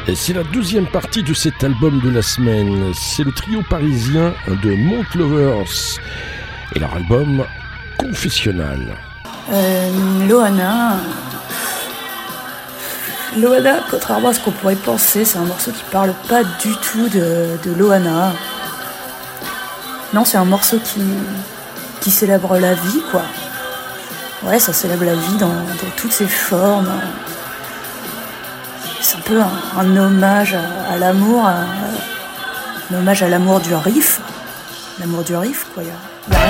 Et c'est la deuxième partie de cet album de la semaine. C'est le trio parisien de Monk Lovers et leur album Confessionnal. Loana, contrairement à ce qu'on pourrait penser, c'est un morceau qui parle pas du tout de Loana. Non, c'est un morceau qui célèbre la vie, quoi. Ouais, ça célèbre la vie dans toutes ses formes. C'est un peu un hommage à l'amour, un hommage à l'amour du riff. L'amour du riff, quoi. Il y a